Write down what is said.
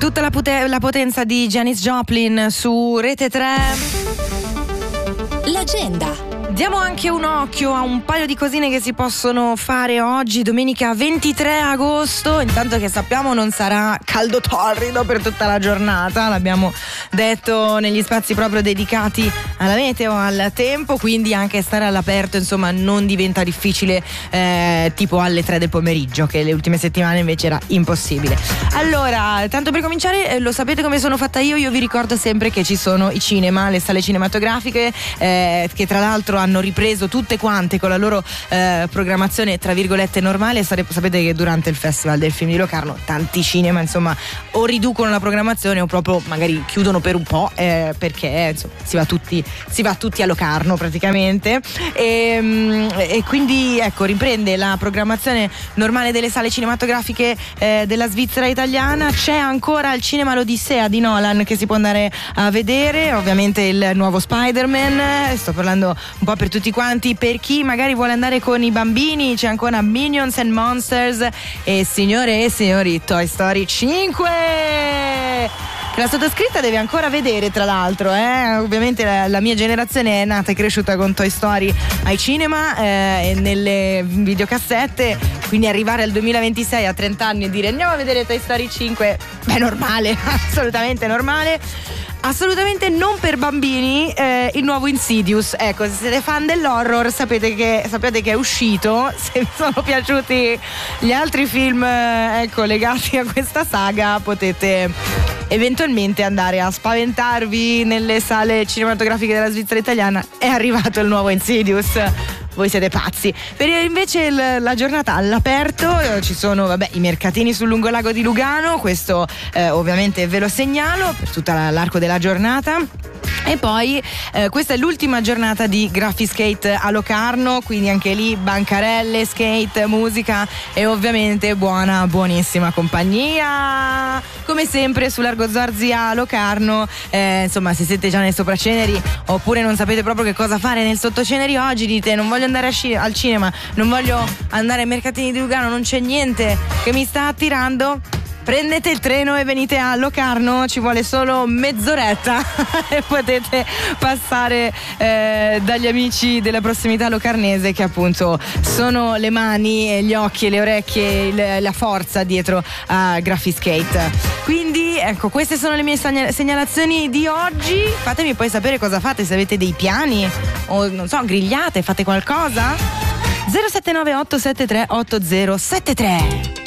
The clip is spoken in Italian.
Tutta la potenza di Janis Joplin su Rete 3. L'agenda. Diamo anche un occhio a un paio di cosine che si possono fare oggi, domenica 23 agosto. Intanto che sappiamo non sarà caldo torrido per tutta la giornata, l'abbiamo detto negli spazi proprio dedicati alla meteo, al tempo, quindi anche stare all'aperto insomma non diventa difficile tipo alle 3 del pomeriggio, che le ultime settimane invece era impossibile. Allora, tanto per cominciare, lo sapete come sono fatta io vi ricordo sempre che ci sono i cinema, le sale cinematografiche che tra l'altro hanno ripreso tutte quante con la loro programmazione tra virgolette normale. Sapete che durante il Festival del Film di Locarno tanti cinema insomma o riducono la programmazione o proprio magari chiudono per un po' perché insomma si va tutti a Locarno praticamente e quindi ecco riprende la programmazione normale delle sale cinematografiche della Svizzera italiana. C'è ancora il cinema l'Odissea di Nolan che si può andare a vedere, ovviamente il nuovo Spider-Man, sto parlando un po' per tutti quanti. Per chi magari vuole andare con i bambini c'è ancora Minions and Monsters e signore e signori Toy Story 5 che la sottoscritta deve ancora vedere tra l'altro ovviamente la mia generazione è nata e cresciuta con Toy Story ai cinema e nelle videocassette, quindi arrivare al 2026 a 30 anni e dire andiamo a vedere Toy Story 5 beh normale, assolutamente normale. Assolutamente non per bambini il nuovo Insidious. Ecco, se siete fan dell'horror sapete che è uscito. Se vi sono piaciuti gli altri film legati a questa saga potete eventualmente andare a spaventarvi nelle sale cinematografiche della Svizzera italiana. È arrivato il nuovo Insidious. Voi siete pazzi. Per invece la giornata all'aperto ci sono i mercatini sul lungolago di Lugano, questo ovviamente ve lo segnalo per tutta l'arco della giornata. E poi questa è l'ultima giornata di Graffiskate a Locarno, quindi anche lì bancarelle, skate, musica e ovviamente buonissima compagnia come sempre su Largo Zorzi a Locarno. Insomma, se siete già nei sopraceneri oppure non sapete proprio che cosa fare nel sottoceneri oggi, dite non voglio andare al cinema, non voglio andare ai mercatini di Lugano, non c'è niente che mi sta attirando, prendete il treno e venite a Locarno, ci vuole solo mezz'oretta e potete passare dagli amici della prossimità locarnese che appunto sono le mani, gli occhi e le orecchie, la forza dietro a Graffiskate. Quindi ecco, queste sono le mie segnalazioni di oggi. Fatemi poi sapere cosa fate, se avete dei piani o non so, grigliate, fate qualcosa. 079 873 8073.